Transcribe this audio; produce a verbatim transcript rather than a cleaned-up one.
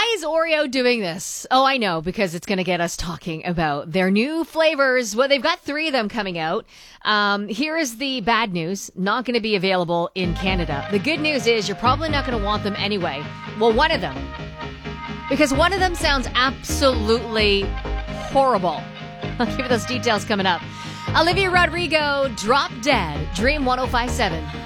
Why is Oreo doing this? Oh, I know, because it's going to get us talking about their new flavors. Well, they've got three of them coming out. Um, here is the bad news. Not going to be available in Canada. The good news is you're probably not going to want them anyway. Well, one of them. Because one of them sounds absolutely horrible. I'll give you those details coming up. Olivia Rodrigo, Drop Dead, Dream one oh five point seven.